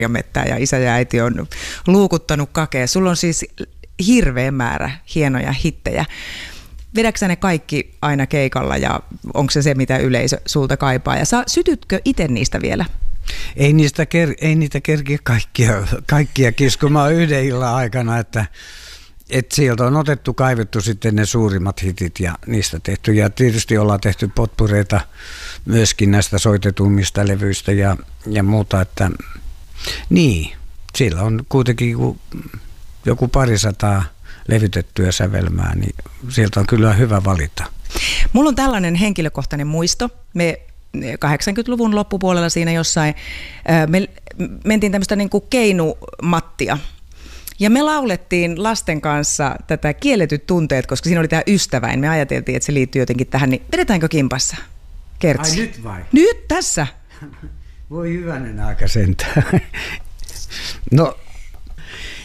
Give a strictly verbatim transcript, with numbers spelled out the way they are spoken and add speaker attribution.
Speaker 1: mettää ja isä ja äiti on luukuttanut kakea. Sulla on siis hirveä määrä hienoja hittejä. Vedäksä ne kaikki aina keikalla ja onko se se, mitä yleisö sulta kaipaa? Ja saa, sytytkö itse niistä vielä?
Speaker 2: Ei, niistä ker- ei niitä kerkiä kaikkia, kaikkia kiskumaan yhden illan aikana, että et sieltä on otettu, kaivettu sitten ne suurimmat hitit ja niistä tehty. Ja tietysti ollaan tehty potpureita myöskin näistä soitetummista levyistä ja, ja muuta, että niin, siellä on kuitenkin joku parisataa levytettyä sävelmää, niin sieltä on kyllä hyvä valita.
Speaker 1: Mulla on tällainen henkilökohtainen muisto. Me kahdeksankymmentäluvun loppupuolella siinä jossain, me mentiin tämmöistä niin kuin keinumattia. Ja me laulettiin lasten kanssa tätä Kielletyt tunteet, koska siinä oli tämä ystäväin. Me ajateltiin, että se liittyy jotenkin tähän, niin vedetäänkö kimpassa? Kertsi.
Speaker 2: Ai nyt vai?
Speaker 1: Nyt tässä.
Speaker 2: Voi hyvänen aika sentään. No